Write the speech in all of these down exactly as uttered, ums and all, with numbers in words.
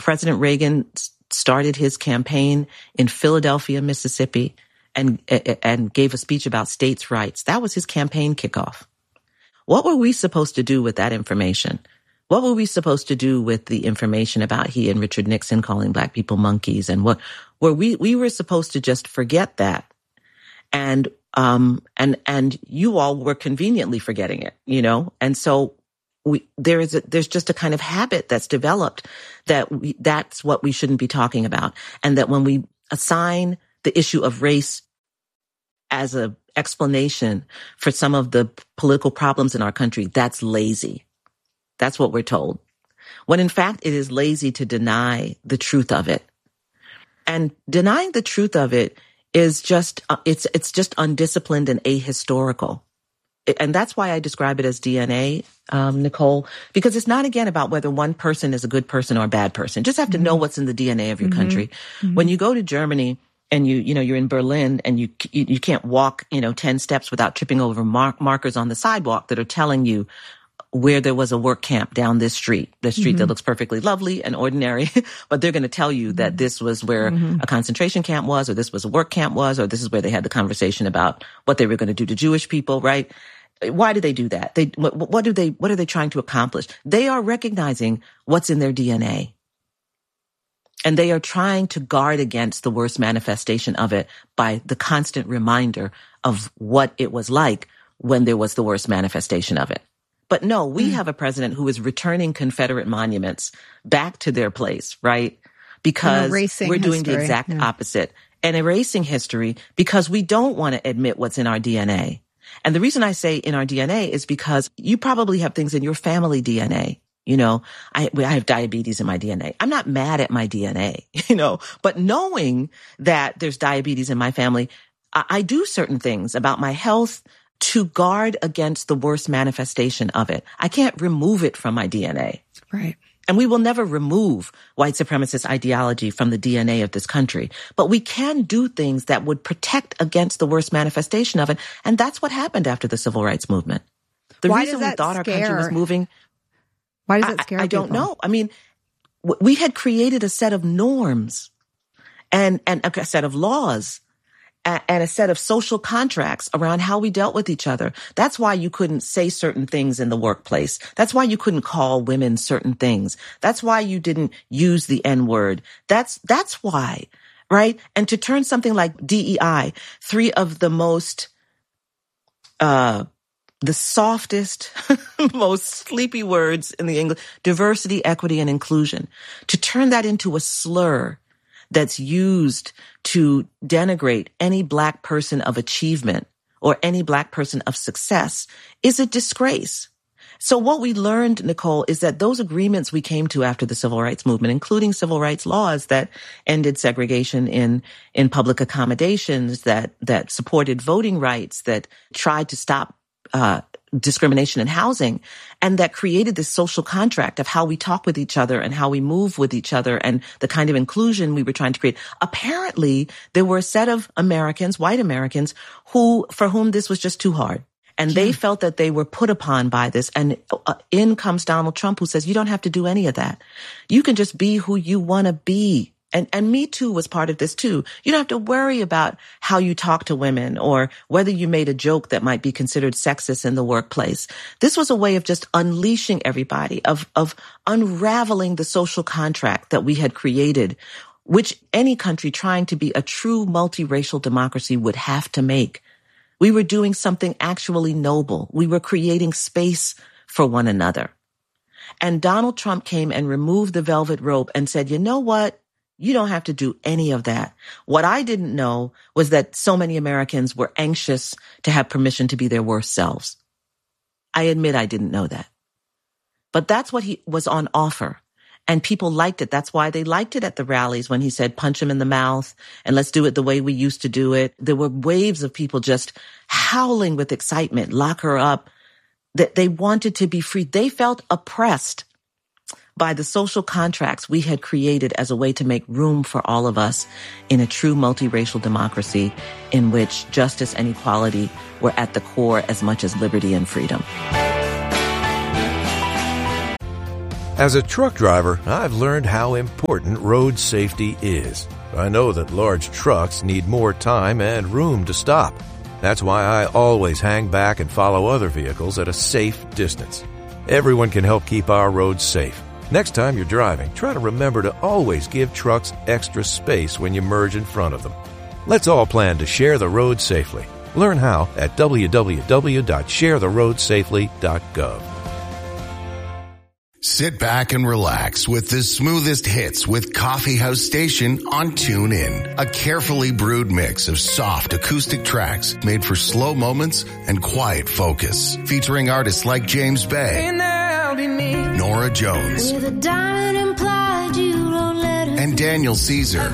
President Reagan started his campaign in Philadelphia, Mississippi, and, and gave a speech about states' rights. That was his campaign kickoff. What were we supposed to do with that information? What were we supposed to do with the information about he and Richard Nixon calling black people monkeys? And what were we, we were supposed to just forget that. And, um, and, and you all were conveniently forgetting it, you know? And so we, there is a, there's just a kind of habit that's developed that we, that's what we shouldn't be talking about. And that when we assign the issue of race as a explanation for some of the political problems in our country, that's lazy. That's what we're told. When in fact, it is lazy to deny the truth of it. And denying the truth of it is just, uh, it's, it's just undisciplined and ahistorical. And that's why I describe it as D N A, um, Nicole, because it's not, again, about whether one person is a good person or a bad person. Just have to mm-hmm. know what's in the D N A of your mm-hmm. country. Mm-hmm. When you go to Germany and you, you know, you're in Berlin and you, you, you can't walk, you know, ten steps without tripping over mark, markers on the sidewalk that are telling you where there was a work camp down this street, the street mm-hmm. that looks perfectly lovely and ordinary, but they're going to tell you that this was where mm-hmm. a concentration camp was, or this was a work camp was, or this is where they had the conversation about what they were going to do to Jewish people, right? Why do they do that? They, what, what do they, what are they trying to accomplish? They are recognizing what's in their D N A. And they are trying to guard against the worst manifestation of it by the constant reminder of what it was like when there was the worst manifestation of it. But no, we mm. have a president who is returning Confederate monuments back to their place, right? Because we're doing history. the exact yeah. opposite and erasing history because we don't want to admit what's in our D N A. And the reason I say in our D N A is because you probably have things in your family D N A. You know, I, I have diabetes in my D N A. I'm not mad at my D N A, you know, but knowing that there's diabetes in my family, I, I do certain things about my health to guard against the worst manifestation of it. I can't remove it from my D N A. Right. And we will never remove white supremacist ideology from the D N A of this country. But we can do things that would protect against the worst manifestation of it. And that's what happened after the civil rights movement. The Why reason does we that thought scare? our country was moving. Why does it scare I, I people? don't know. I mean, we had created a set of norms and, and a set of laws and a set of social contracts around how we dealt with each other. That's why you couldn't say certain things in the workplace. That's why you couldn't call women certain things. That's why you didn't use the N-word. That's, that's why, right? And to turn something like D E I, three of the most, uh, the softest, most sleepy words in the English, diversity, equity, and inclusion, to turn that into a slur that's used to denigrate any black person of achievement or any black person of success is a disgrace. So what we learned, Nicole, is that those agreements we came to after the civil rights movement, including civil rights laws that ended segregation in, in public accommodations, that, that supported voting rights, that tried to stop uh discrimination in housing, and that created this social contract of how we talk with each other and how we move with each other and the kind of inclusion we were trying to create. Apparently, there were a set of Americans, white Americans, who, for whom this was just too hard. And they felt that they were put upon by this. And uh, in comes Donald Trump, who says, you don't have to do any of that. You can just be who you want to be. And, and Me Too was part of this too. You don't have to worry about how you talk to women or whether you made a joke that might be considered sexist in the workplace. This was a way of just unleashing everybody, of, of unraveling the social contract that we had created, which any country trying to be a true multiracial democracy would have to make. We were doing something actually noble. We were creating space for one another. And Donald Trump came and removed the velvet rope and said, you know what? You don't have to do any of that. What I didn't know was that so many Americans were anxious to have permission to be their worst selves. I admit I didn't know that. But that's what he was on offer. And people liked it. That's why they liked it at the rallies when he said, punch him in the mouth and let's do it the way we used to do it. There were waves of people just howling with excitement, lock her up, that they wanted to be free. They felt oppressed by the social contracts we had created as a way to make room for all of us in a true multiracial democracy in which justice and equality were at the core as much as liberty and freedom. As a truck driver, I've learned how important road safety is. I know that large trucks need more time and room to stop. That's why I always hang back and follow other vehicles at a safe distance. Everyone can help keep our roads safe. Next time you're driving, try to remember to always give trucks extra space when you merge in front of them. Let's all plan to share the road safely. Learn how at w w w dot share the road safely dot gov. Sit back and relax with the smoothest hits with Coffee House Station on TuneIn. A carefully brewed mix of soft acoustic tracks made for slow moments and quiet focus. Featuring artists like James Bay, Nora Jones, with a diamond implied you don't let her and Daniel Caesar.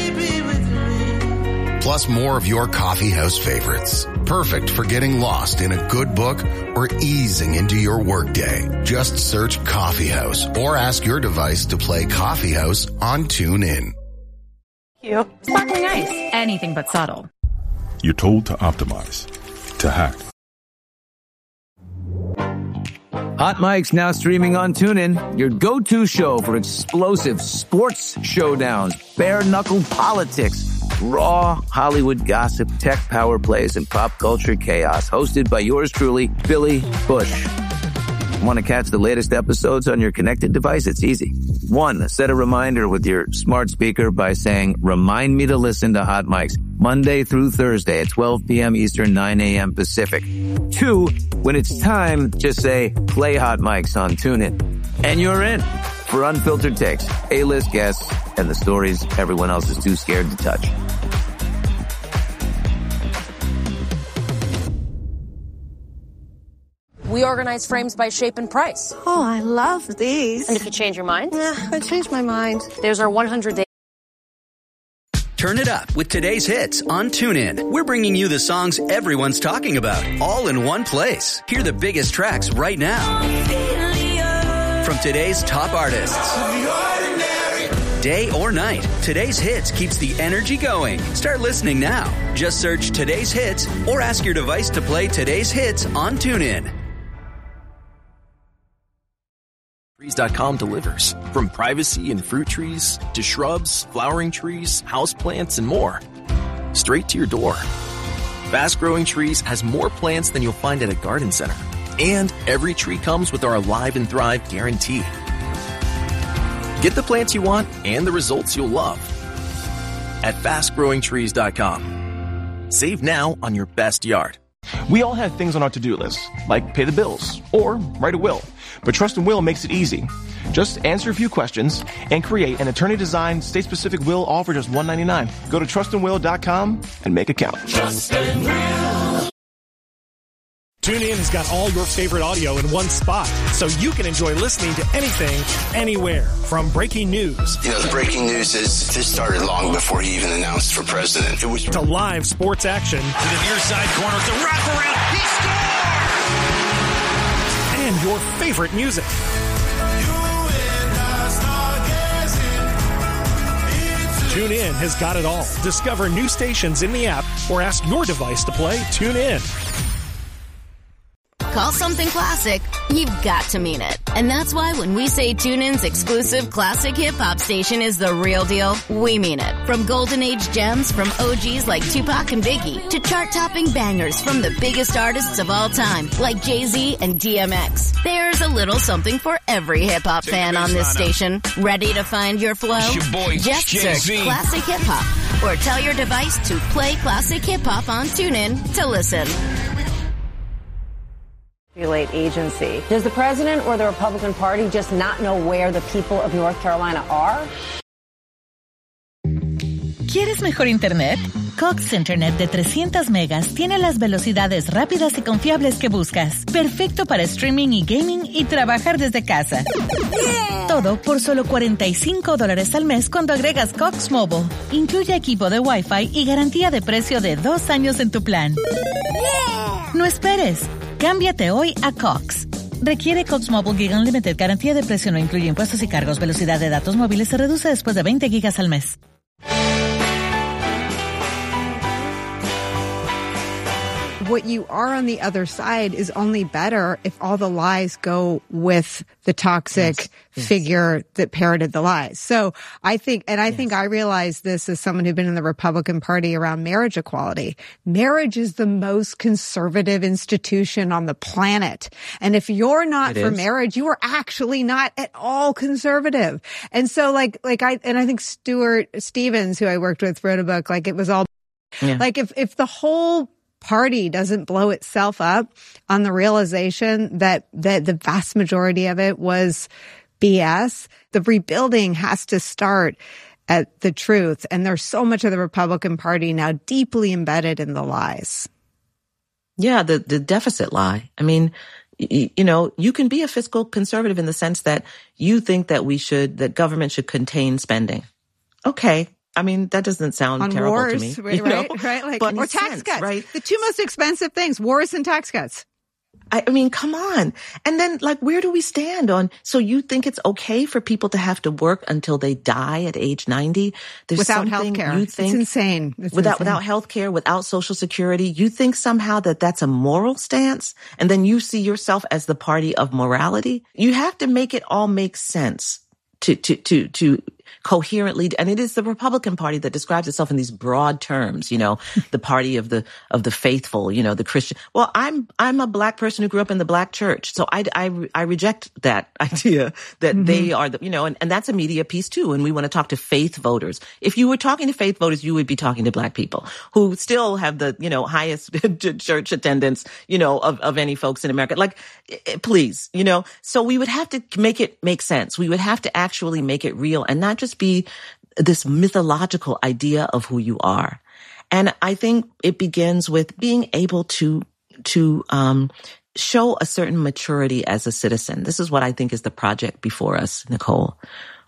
Plus more of your coffee house favorites. Perfect for getting lost in a good book or easing into your workday. Just search Coffee House or ask your device to play Coffee House on TuneIn. You. Sparkling ice. Anything but subtle. You're told to optimize, to hack. Hot Mike's now streaming on TuneIn, your go-to show for explosive sports showdowns, bare-knuckle politics, raw Hollywood gossip, tech power plays, and pop culture chaos. Hosted by yours truly, Billy Bush. Want to catch the latest episodes on your connected device? It's easy. One, set a reminder with your smart speaker by saying, remind me to listen to Hot Mike's Monday through Thursday at twelve p.m. Eastern, nine a.m. Pacific. Two, when it's time, just say, play Hot Mike's on TuneIn. And you're in for unfiltered takes, A-list guests, and the stories everyone else is too scared to touch. We organize frames by shape and price. Oh, I love these. And if you change your mind? Yeah, I changed my mind. There's our one hundred day. Turn it up with today's hits on TuneIn. We're bringing you the songs everyone's talking about, all in one place. Hear the biggest tracks right now. From today's top artists. Day or night, today's hits keeps the energy going. Start listening now. Just search today's hits or ask your device to play today's hits on TuneIn. Trees dot com delivers. From privacy and fruit trees to shrubs, flowering trees, houseplants, and more. Straight to your door. Fast Growing Trees has more plants than you'll find at a garden center. And every tree comes with our Alive and Thrive guarantee. Get the plants you want and the results you'll love at fast growing trees dot com. Save now on your best yard. We all have things on our to-do list, like pay the bills or write a will. But Trust and Will makes it easy. Just answer a few questions and create an attorney-designed, state-specific will all for just one dollar and ninety-nine cents. Go to trust and will dot com and make it count. Trust and Will. TuneIn has got all your favorite audio in one spot, so you can enjoy listening to anything, anywhere. From breaking news. You know, the breaking news is this started long before he even announced for president. It was to live sports action. To the near side corner, the wraparound. He scores! And your favorite music. TuneIn has got it all. Discover new stations in the app or ask your device to play TuneIn. Call something classic, you've got to mean it. And that's why when we say TuneIn's exclusive classic hip-hop station is the real deal, we mean it. From golden age gems from O Gs like Tupac and Biggie to chart-topping bangers from the biggest artists of all time like Jay-Z and D M X. There's a little something for every hip-hop fan on this station. Ready to find your flow? It's your boy, Just Jay-Z. search Classic Hip-Hop or tell your device to play Classic Hip-Hop on TuneIn to listen. Agency. Does the president or the Republican Party just not know where the people of North Carolina are? ¿Quieres mejor internet? Cox Internet de trescientos megas tiene las velocidades rápidas y confiables que buscas. Perfecto para streaming y gaming y trabajar desde casa. Yeah. Todo por solo cuarenta y cinco dólares al mes cuando agregas Cox Mobile. Incluye equipo de Wi-Fi y garantía de precio de dos años en tu plan. Yeah. No esperes. Cámbiate hoy a Cox. Requiere Cox Mobile Gig Unlimited. Garantía de precio no incluye impuestos y cargos. Velocidad de datos móviles se reduce después de veinte gigas al mes. what you are on the other side is only better if all the lies go with the toxic yes, yes. figure that parroted the lies. So I think, and I yes. think I realized this as someone who'd been in the Republican Party around marriage equality. Marriage is the most conservative institution on the planet. And if you're not it for is. marriage, you are actually not at all conservative. And so like, like I, and I think Stuart Stevens, who I worked with, wrote a book, like it was all, yeah. like if, if the whole party doesn't blow itself up on the realization that, that the vast majority of it was B S, the rebuilding has to start at the truth. And there's so much of the Republican Party now deeply embedded in the lies. Yeah, the, the deficit lie. I mean, y- you know, you can be a fiscal conservative in the sense that you think that we should, that government should contain spending. Okay. I mean, that doesn't sound on terrible wars, to me. Right, right, right? Like, but or tax sense, cuts. Right? The two most expensive things, wars and tax cuts. I, I mean, come on. And then, like, where do we stand on, so you think it's okay for people to have to work until they die at age ninety? There's without health care. You think, it's insane. It's without, insane. without health care, without Social Security, you think somehow that that's a moral stance? And then you see yourself as the party of morality? You have to make it all make sense to, to, to, to, coherently, and it is the Republican Party that describes itself in these broad terms, you know, the party of the of the faithful, you know, the Christian. Well, I'm I'm a black person who grew up in the black church, so I I, I reject that idea that mm-hmm. they are the, you know, and, and that's a media piece too. And we want to talk to faith voters. If you were talking to faith voters, you would be talking to black people who still have the, you know, highest church attendance, you know, of of any folks in America. Like, please, you know, so we would have to make it make sense. We would have to actually make it real and not just be this mythological idea of who you are. And I think it begins with being able to, to, um, show a certain maturity as a citizen. This is what I think is the project before us, Nicole.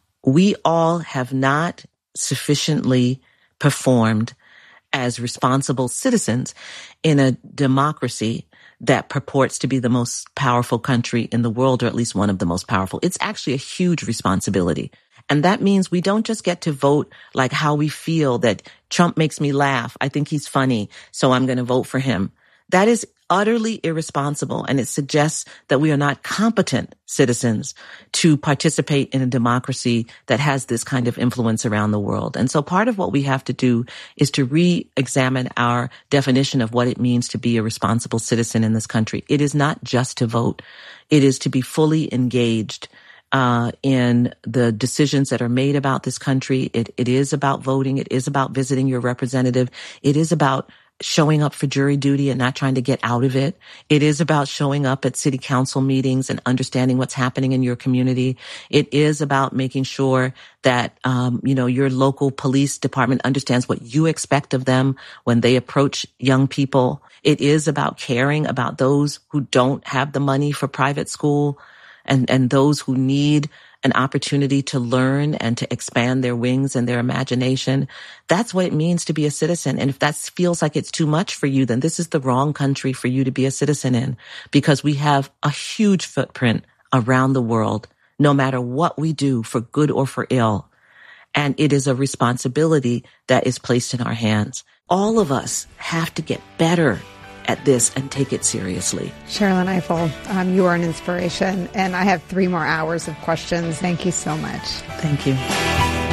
We all have not sufficiently performed as responsible citizens in a democracy that purports to be the most powerful country in the world, or at least one of the most powerful. It's actually a huge responsibility. And that means we don't just get to vote like how we feel, that Trump makes me laugh. I think he's funny, so I'm going to vote for him. That is utterly irresponsible, and it suggests that we are not competent citizens to participate in a democracy that has this kind of influence around the world. And so part of what we have to do is to re-examine our definition of what it means to be a responsible citizen in this country. It is not just to vote. It is to be fully engaged Uh, in the decisions that are made about this country. It, it is about voting. It is about visiting your representative. It is about showing up for jury duty and not trying to get out of it. It is about showing up at city council meetings and understanding what's happening in your community. It is about making sure that, um, you know, your local police department understands what you expect of them when they approach young people. It is about caring about those who don't have the money for private school, and, and those who need an opportunity to learn and to expand their wings and their imagination. That's what it means to be a citizen. And if that feels like it's too much for you, then this is the wrong country for you to be a citizen in, because we have a huge footprint around the world, no matter what we do, for good or for ill. And it is a responsibility that is placed in our hands. All of us have to get better at this and take it seriously. Sherrilyn Ifill, um, you are an inspiration, and I have three more hours of questions. Thank you so much. Thank you.